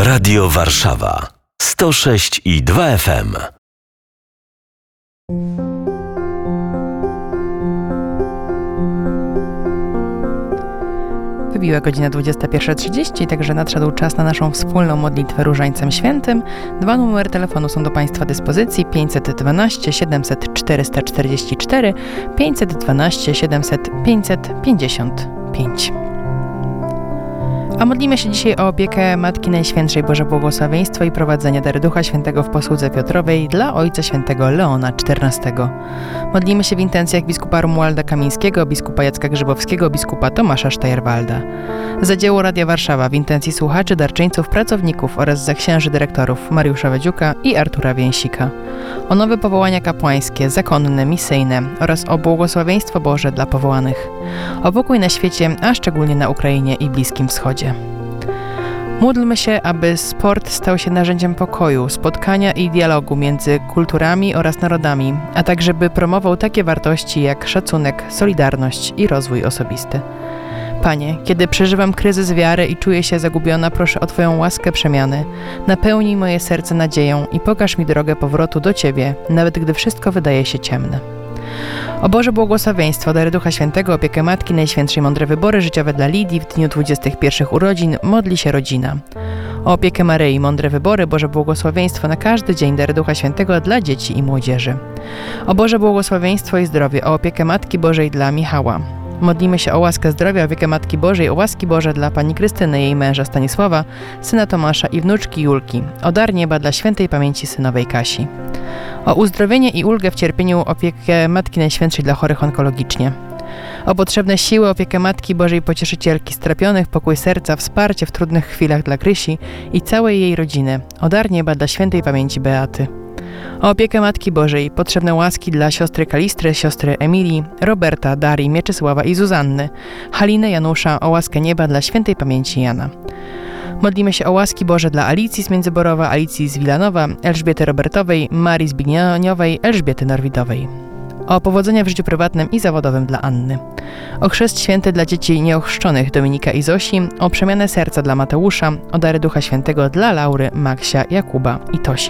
Radio Warszawa 106,2 FM. Wybiła godzina 21:30, także nadszedł czas na naszą wspólną modlitwę Różańcem Świętym. Dwa numery telefonu są do Państwa dyspozycji: 512 700 444, 512 700 555. A modlimy się dzisiaj o opiekę Matki Najświętszej, Boże błogosławieństwo i prowadzenie dary Ducha Świętego w posłudze Piotrowej dla Ojca Świętego Leona XIV. Modlimy się w intencjach biskupa Romualda Kamińskiego, biskupa Jacka Grzybowskiego, biskupa Tomasza Sztajerwalda. Za dzieło Radia Warszawa w intencji słuchaczy, darczyńców, pracowników oraz za księży dyrektorów Mariusza Wedziuka i Artura Więsika. O nowe powołania kapłańskie, zakonne, misyjne oraz o błogosławieństwo Boże dla powołanych. O pokój na świecie, a szczególnie na Ukrainie i Bliskim Wschodzie. Módlmy się, aby sport stał się narzędziem pokoju, spotkania i dialogu między kulturami oraz narodami, a także by promował takie wartości jak szacunek, solidarność i rozwój osobisty. Panie, kiedy przeżywam kryzys wiary i czuję się zagubiona, proszę o Twoją łaskę przemiany. Napełnij moje serce nadzieją i pokaż mi drogę powrotu do Ciebie, nawet gdy wszystko wydaje się ciemne. O Boże błogosławieństwo, dary Ducha Świętego, opiekę Matki Najświętszej, mądre wybory życiowe dla Lidii w dniu 21 urodzin modli się rodzina. O opiekę Maryi, mądre wybory, Boże błogosławieństwo na każdy dzień, dary Ducha Świętego dla dzieci i młodzieży. O Boże błogosławieństwo i zdrowie, o opiekę Matki Bożej dla Michała. Modlimy się o łaskę zdrowia, opiekę Matki Bożej, o łaski Boże dla pani Krystyny, jej męża Stanisława, syna Tomasza i wnuczki Julki, o dar nieba dla świętej pamięci synowej Kasi. O uzdrowienie i ulgę w cierpieniu, opiekę Matki Najświętszej dla chorych onkologicznie. O potrzebne siły, opiekę Matki Bożej Pocieszycielki strapionych, pokój serca, wsparcie w trudnych chwilach dla Krysi i całej jej rodziny, o dar nieba dla świętej pamięci Beaty. O opiekę Matki Bożej, potrzebne łaski dla siostry Kalistry, siostry Emilii, Roberta, Darii, Mieczysława i Zuzanny, Haliny, Janusza, o łaskę nieba dla świętej pamięci Jana. Modlimy się o łaski Boże dla Alicji z Międzyborowa, Alicji z Wilanowa, Elżbiety Robertowej, Marii Zbignioniowej, Elżbiety Norwidowej. O powodzenia w życiu prywatnym i zawodowym dla Anny. O chrzest święty dla dzieci nieochrzczonych Dominika i Zosi, o przemianę serca dla Mateusza, o dary Ducha Świętego dla Laury, Maksia, Jakuba i Tosi.